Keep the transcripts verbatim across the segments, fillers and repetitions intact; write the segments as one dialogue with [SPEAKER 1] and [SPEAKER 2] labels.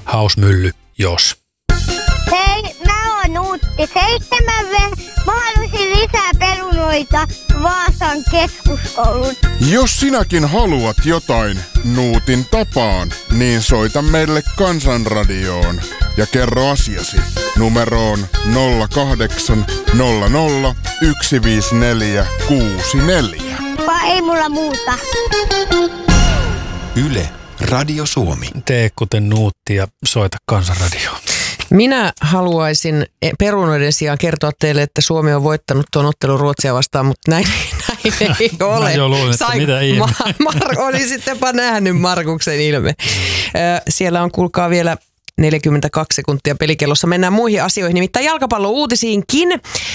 [SPEAKER 1] hausmylly, jos.
[SPEAKER 2] Hei, mä oon Nuutti. Seitsemän V. Mä haluaisin lisää perunoita Vaasan keskuskoulun.
[SPEAKER 3] Jos sinäkin haluat jotain Nuutin tapaan, niin soita meille Kansanradioon ja kerro asiasi numeroon nolla kahdeksan nolla nolla yksi viisi neljä kuusi neljä.
[SPEAKER 2] Vai ei mulla muuta.
[SPEAKER 4] Yle, Radio Suomi.
[SPEAKER 1] Tee kuten Nuutti ja soita Kansanradioon.
[SPEAKER 5] Minä haluaisin perunoiden sijaan kertoa teille, että Suomi on voittanut tuon ottelun Ruotsia vastaan, mutta näin, näin ei ole.
[SPEAKER 1] Mä jo luulen, että mitä ihme.
[SPEAKER 5] Ma- Mar- olin sittenpä nähnyt Markuksen ilme. Siellä on, kuulkaa, vielä neljäkymmentäkaksi sekuntia pelikellossa. Mennään muihin asioihin, nimittäin jalkapallo-uutisiinkin.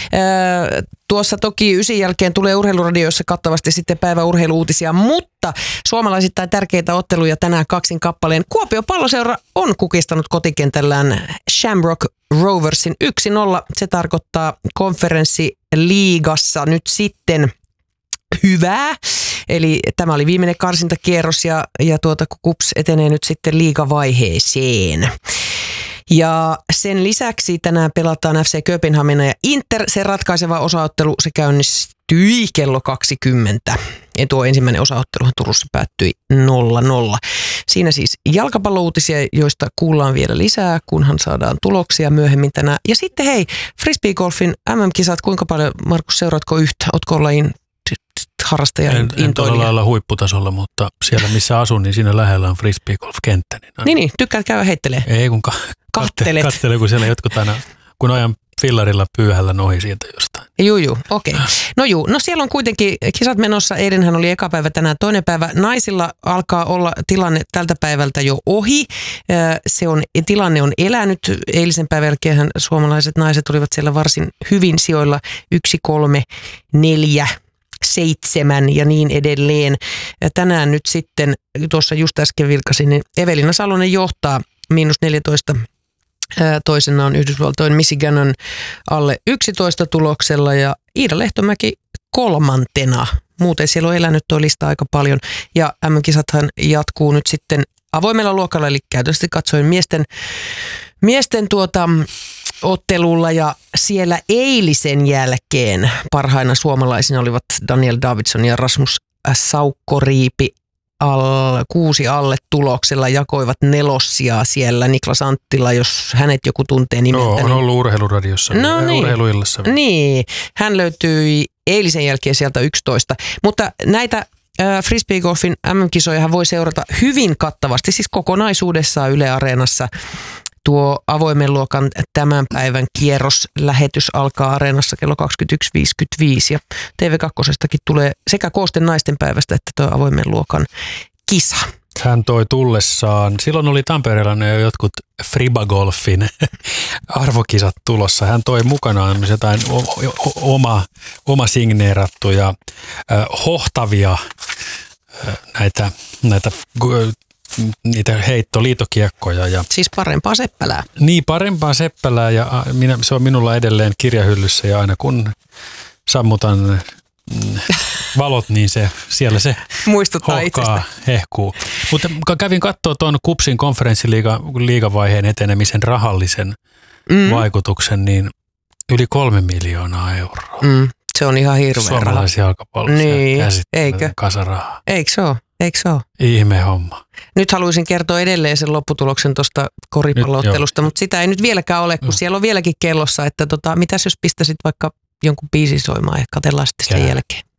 [SPEAKER 5] Tuossa toki ysin jälkeen tulee Urheiluradioissa kattavasti sitten päiväurheilu-uutisia, mutta suomalaisittain tärkeitä otteluja tänään kaksin kappaleen. Kuopion Palloseura on kukistanut kotikentällään Shamrock Roversin yksi nolla. Se tarkoittaa konferenssiliigassa nyt sitten hyvää. Eli tämä oli viimeinen karsintakierros ja, ja tuota, KuPS etenee nyt sitten liigavaiheeseen. Ja sen lisäksi tänään pelataan F C Kööpenhamina ja Inter. Se ratkaiseva osaottelu, se käynnistyi kello kaksikymmentä. Ja tuo ensimmäinen osaotteluhan Turussa päättyi nolla nolla. Siinä siis jalkapallouutisia, joista kuullaan vielä lisää, kunhan saadaan tuloksia myöhemmin tänään. Ja sitten hei, frisbeegolfin M M-kisat, kuinka paljon, Markus, seuraatko yhtä? Ootko lajin harrastaja
[SPEAKER 1] en, en tuolla lailla huipputasolla, mutta siellä missä asun, niin siinä lähellä on frisbeegolf-kenttä. Niin,
[SPEAKER 5] niin, niin, tykkäät käydä heittelee.
[SPEAKER 1] Ei kun ka-
[SPEAKER 5] Kattelet.
[SPEAKER 1] Kattele, kun siellä jotkut aina, kun ajan fillarilla pyyhällä ohi sieltä jostain.
[SPEAKER 5] Juu, juu, okei. Okay. No juu, no siellä on kuitenkin kisat menossa. Eilenhän oli eka päivä, tänään toinen päivä. Naisilla alkaa olla tilanne tältä päivältä jo ohi. Se on, tilanne on elänyt. Eilisen päivän jälkeen suomalaiset naiset olivat siellä varsin hyvin sijoilla yksi, kolme, neljä, seitsemän ja niin edelleen. Ja tänään nyt sitten, tuossa just äsken vilkasin, niin Evelina Salonen johtaa miinus neljätoista. Toisena on Yhdysvaltojen Michiganon alle yksitoista tuloksella ja Iida Lehtomäki kolmantena. Muuten siellä on elänyt tuo lista aika paljon. Ja M M-kisathan jatkuu nyt sitten avoimella luokalla, eli käytöllisesti katsoen miesten, miesten tuota, ottelulla. Ja siellä eilisen jälkeen parhaina suomalaisina olivat Daniel Davidson ja Rasmus Saukkoriipi. Al, kuusi alle tuloksella jakoivat nelossia siellä. Niklas Anttila, jos hänet joku tuntee nimeltä.
[SPEAKER 1] Joo, on niin ollut Urheiluradiossa,
[SPEAKER 5] no niin,
[SPEAKER 1] Urheiluillassa.
[SPEAKER 5] Niin, hän löytyi eilisen jälkeen sieltä yksitoista. Mutta näitä äh, frisbeegolfin M M-kisoja voi seurata hyvin kattavasti, siis kokonaisuudessaan Yle Areenassa. Tuo avoimen luokan tämän päivän kierroslähetys alkaa Areenassa kello kaksikymmentäyksi viisikymmentäviisi ja T V kaksi tulee sekä koosten naisten päivästä että tuo avoimen luokan kisa.
[SPEAKER 1] Hän toi tullessaan, silloin oli Tampereella ne jotkut Fribagolfin arvokisat tulossa. Hän toi mukanaan jotain oma, oma signeerattuja äh, hohtavia äh, näitä, näitä niitä heittoliitokiekkoja. Ja
[SPEAKER 5] siis parempaa seppälää.
[SPEAKER 1] Niin, parempaa seppälää ja minä, se on minulla edelleen kirjahyllyssä ja aina kun sammutan valot, niin se, siellä se
[SPEAKER 5] muistuttaa
[SPEAKER 1] hohkaa, hehkuu. Mutta kävin katsoa tuon KuPSin konferenssiliigavaiheen etenemisen rahallisen mm. vaikutuksen, niin yli kolme miljoonaa euroa.
[SPEAKER 5] Mm. Se on ihan hirveä raha.
[SPEAKER 1] Suomalaisia jalkapalloisia
[SPEAKER 5] niin,
[SPEAKER 1] käsittää kasarahaa.
[SPEAKER 5] Eikö se ole? Eikö se ole?
[SPEAKER 1] Ihme homma.
[SPEAKER 5] Nyt haluaisin kertoa edelleen sen lopputuloksen tuosta koripalloottelusta, mutta sitä ei nyt vieläkään ole, kun no. siellä on vieläkin kellossa, että tota, mitäs jos pistäisit vaikka jonkun biisin soimaan ja katsellaan sitten sen
[SPEAKER 1] Käy.
[SPEAKER 5] jälkeen.